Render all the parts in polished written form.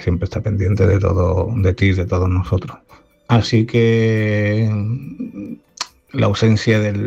siempre está pendiente de todo, de ti y de todos nosotros. Así que la ausencia de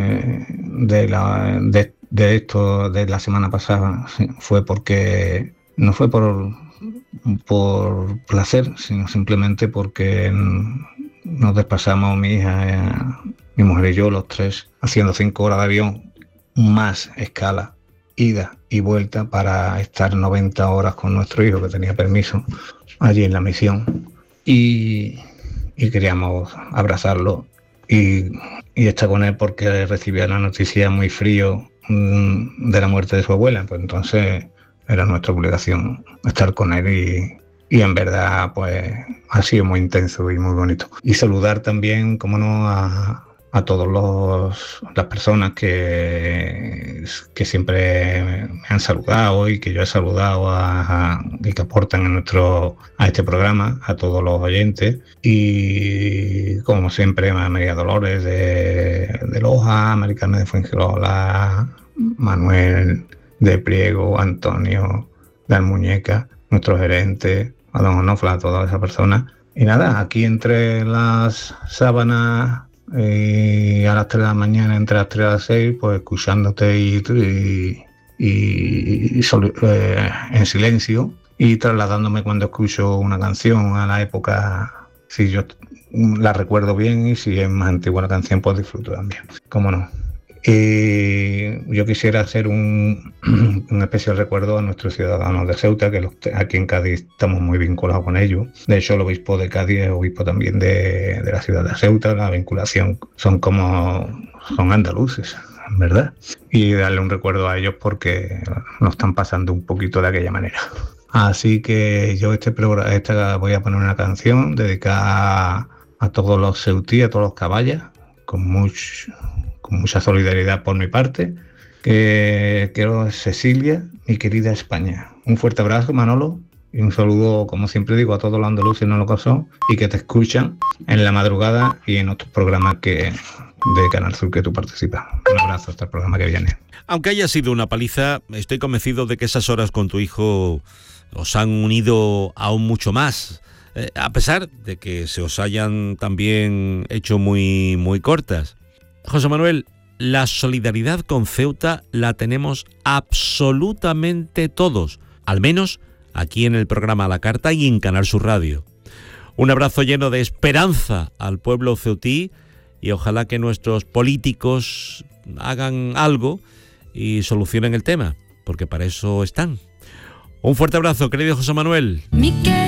esto de la semana pasada fue porque no fue por placer, sino simplemente porque nos despasamos mi hija, mi mujer y yo, los tres, haciendo 5 horas de avión más escala, ida y vuelta, para estar 90 horas con nuestro hijo, que tenía permiso allí en la misión, y queríamos abrazarlo y estar con él, porque recibía la noticia muy frío de la muerte de su abuela. Pues entonces era nuestra obligación estar con él, y en verdad pues ha sido muy intenso y muy bonito. Y saludar también, como no, a todas las personas que siempre me han saludado y que yo he saludado y que aportan a este programa, a todos los oyentes, y como siempre a María Dolores de Loja, Mari Carmen de Fuengirola, Manuel de Priego, Antonio de Almuñeca, nuestro gerente, a don Onofla, a todas esas personas. Y nada, aquí entre las sábanas, a las 3 de la mañana, entre las 3 y las 6, pues escuchándote en silencio, y trasladándome cuando escucho una canción a la época, si yo la recuerdo bien, y si es más antigua la canción, pues disfruto también, cómo no. Yo quisiera hacer un especial recuerdo a nuestros ciudadanos de Ceuta, que aquí en Cádiz estamos muy vinculados con ellos. De hecho, el obispo de Cádiz es obispo también de la ciudad de Ceuta. La vinculación son andaluces, ¿verdad? Y darle un recuerdo a ellos, porque nos están pasando un poquito de aquella manera. Así que yo voy a poner una canción dedicada a todos los ceutíes, a todos los caballas, con mucha solidaridad por mi parte, que quiero, Cecilia, mi querida España. Un fuerte abrazo, Manolo, y un saludo, como siempre digo, a todos los andaluces, no lo que son, y que te escuchan en la madrugada y en otros programas de Canal Sur que tú participas. Un abrazo hasta el programa que viene. Aunque haya sido una paliza, estoy convencido de que esas horas con tu hijo os han unido aún mucho más, a pesar de que se os hayan también hecho muy, muy cortas. José Manuel, la solidaridad con Ceuta la tenemos absolutamente todos, al menos aquí en el programa A la Carta y en Canal Sur Radio. Un abrazo lleno de esperanza al pueblo ceutí, y ojalá que nuestros políticos hagan algo y solucionen el tema, porque para eso están. Un fuerte abrazo, querido José Manuel.